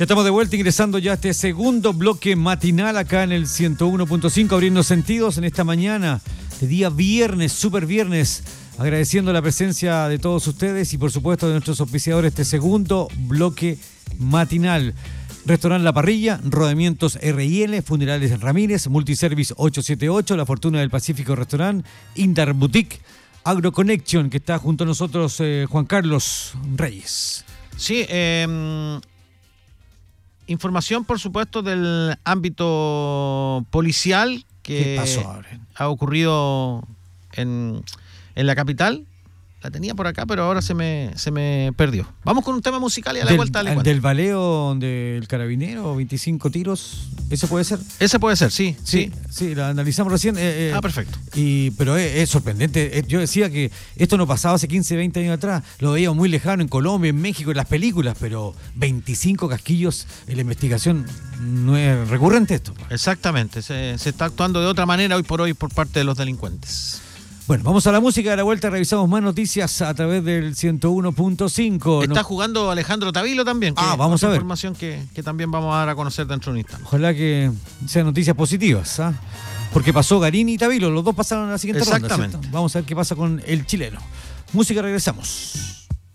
Ya estamos de vuelta, ingresando ya a este segundo bloque matinal acá en el 101.5, abriendo sentidos en esta mañana de día viernes, super viernes, agradeciendo la presencia de todos ustedes y por supuesto de nuestros auspiciadores, este segundo bloque matinal. Restaurante La Parrilla, Rodamientos R&L, Funerales Ramírez, Multiservice 878, La Fortuna del Pacífico Restaurant, Indar Boutique, AgroConnection, que está junto a nosotros Juan Carlos Reyes. Sí, información, por supuesto, del ámbito policial que ¿Qué pasó ahora? ha ocurrido en la capital. La tenía por acá, pero ahora se me perdió. Vamos con un tema musical y a la vuelta le cuento. ¿Del baleo del carabinero, 25 tiros? ¿Ese puede ser? Ese puede ser, sí. Sí, la analizamos recién. Perfecto. Pero es sorprendente. Yo decía que esto no pasaba hace 15, 20 años atrás. Lo veíamos muy lejano en Colombia, en México, en las películas, pero 25 casquillos en la investigación no es recurrente esto. Exactamente. Se está actuando de otra manera hoy por parte de los delincuentes. Bueno, vamos a la música, a la vuelta revisamos más noticias a través del 101.5. Está jugando Alejandro Tavilo también. Vamos a ver. Información que también vamos a dar a conocer dentro de un instante. Ojalá que sean noticias positivas, ¿ah? Porque pasó Garín y Tavilo, los dos pasaron a la siguiente ronda. Exactamente. Vamos a ver qué pasa con el chileno. Música, regresamos.